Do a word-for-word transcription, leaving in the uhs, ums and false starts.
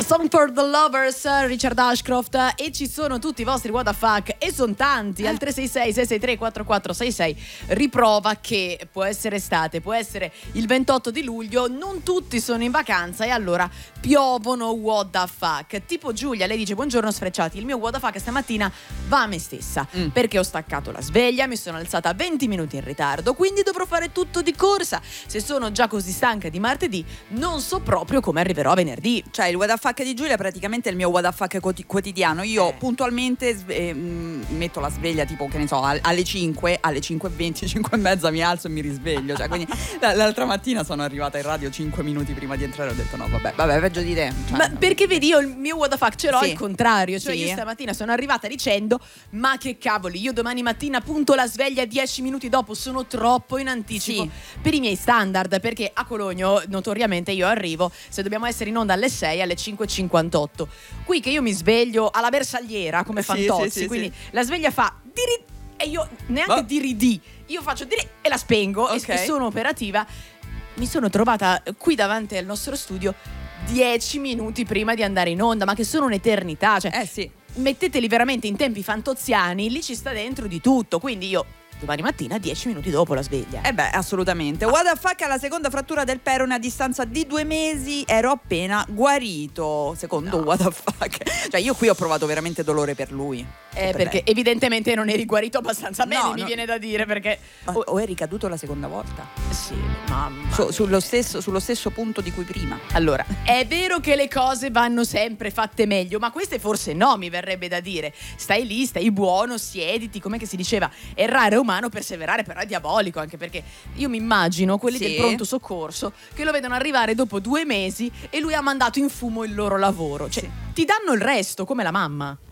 Song for the Lovers, Richard Ashcroft, e ci sono tutti i vostri what the fuck, e sono tanti, al tre sei sei sei sei tre quattro quattro sei sei. Riprova che può essere estate, può essere il ventotto di luglio, non tutti sono in vacanza e allora piovono what the fuck. Tipo Giulia, lei dice: buongiorno sfrecciati, il mio what the fuck stamattina va a me stessa, mm. perché ho staccato la sveglia, mi sono alzata venti minuti in ritardo, quindi dovrò fare tutto di corsa. Se sono già così stanca di martedì, non so proprio come arriverò a venerdì. Cioè il what the fuck di Giulia è praticamente il mio what the fuck quotidiano. Io eh. puntualmente eh, metto la sveglia tipo, che ne so, alle cinque, alle cinque e venti, cinque e mezza mi alzo e mi risveglio. Cioè, quindi l'altra mattina sono arrivata in radio cinque minuti prima di entrare e ho detto no vabbè, vabbè peggio di te. Cioè, ma perché vedi, io il mio what the fuck ce l'ho sì. al contrario. Cioè sì. io stamattina sono arrivata dicendo: ma che cavoli, io domani mattina punto la sveglia dieci minuti dopo, sono troppo in anticipo sì. per i miei standard, perché a Cologno notoriamente io arrivo, se dobbiamo essere in onda alle sei, alle cinque e cinquantotto. Qui che io mi sveglio alla bersagliera come Fantozzi, sì, sì, quindi sì. la sveglia fa diri, e io neanche oh. diridì, io faccio diri e la spengo, okay. e sono operativa. Mi sono trovata qui davanti al nostro studio dieci minuti prima di andare in onda, ma che sono un'eternità, cioè eh sì. metteteli veramente in tempi fantoziani, lì ci sta dentro di tutto, quindi io domani mattina dieci minuti dopo la sveglia. Eh beh, assolutamente. What the fuck, alla seconda frattura del perone a distanza di due mesi ero appena guarito. Secondo no. what the fuck. Cioè io qui ho provato veramente dolore per lui. Eh, per perché lei. Evidentemente non eri guarito abbastanza bene, no, mi no. viene da dire, perché o, o eri caduto la seconda volta. Sì, mamma Su, sullo, stesso, sullo stesso punto di cui prima. Allora, è vero che le cose vanno sempre fatte meglio, ma queste forse no, mi verrebbe da dire. Stai lì, stai buono, siediti, com'è che si diceva? Errare è umano, perseverare però è diabolico, anche perché io mi immagino quelli sì. del pronto soccorso che lo vedono arrivare dopo due mesi e lui ha mandato in fumo il loro lavoro. Cioè, sì. ti danno il resto come la mamma.